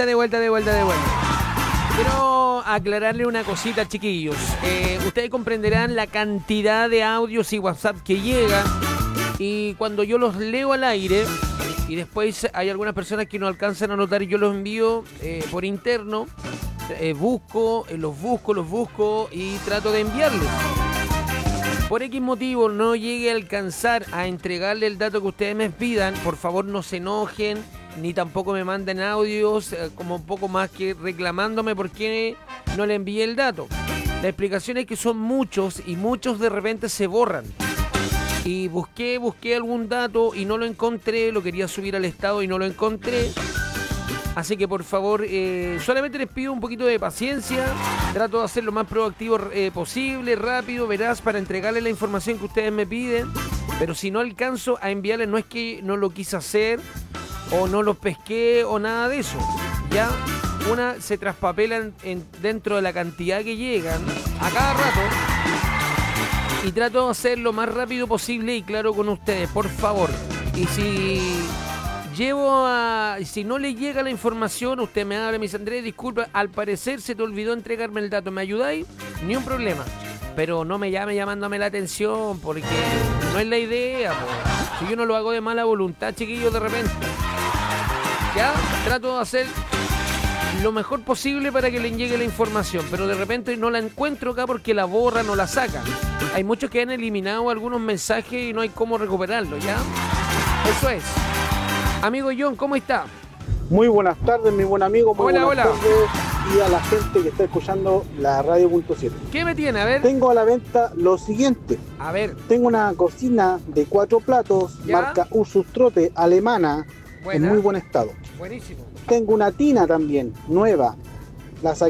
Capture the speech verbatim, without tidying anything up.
vuelta, de vuelta, de vuelta, de vuelta. Quiero aclararle una cosita, chiquillos. Eh, ustedes comprenderán la cantidad de audios y WhatsApp que llegan. Y cuando yo los leo al aire, y después hay algunas personas que no alcanzan a notar y yo los envío eh, por interno, eh, busco, eh, los busco, los busco y trato de enviarles. Por X motivo no llegue a alcanzar a entregarle el dato que ustedes me pidan, por favor no se enojen, ni tampoco me manden audios eh, como un poco más que reclamándome por qué no le envié el dato. La explicación es que son muchos y muchos de repente se borran. Y busqué, busqué algún dato y no lo encontré, lo quería subir al estado y no lo encontré. Así que por favor, eh, solamente les pido un poquito de paciencia. Trato de hacer lo más proactivo eh, posible, rápido, veraz, para entregarles la información que ustedes me piden. Pero si no alcanzo a enviarles, no es que no lo quise hacer o no los pesqué o nada de eso. Ya una se traspapelan en, dentro de la cantidad que llegan a cada rato. Y trato de hacer lo más rápido posible y claro con ustedes, por favor. Y si llevo a... Si no le llega la información, usted me habla, me dice, Andrés, disculpa, al parecer se te olvidó entregarme el dato, ¿me ayudáis? Ni un problema. Pero no me llame llamándome la atención, porque no es la idea, po. Si yo no lo hago de mala voluntad, chiquillos, de repente. Ya, trato de hacer lo mejor posible para que le llegue la información, pero de repente no la encuentro acá porque la borran o la sacan. Hay muchos que han eliminado algunos mensajes y no hay cómo recuperarlo, ¿ya? Eso es. Amigo John, ¿cómo está? Muy buenas tardes, mi buen amigo. Muy hola, buenas hola. tardes y a la gente que está escuchando la radio punto siete. ¿Qué me tiene? A ver. Tengo a la venta lo siguiente. A ver. Tengo una cocina de cuatro platos, ¿ya? marca Ursus Trote, alemana, Buena. en muy buen estado. Buenísimo. Tengo una tina también, nueva. La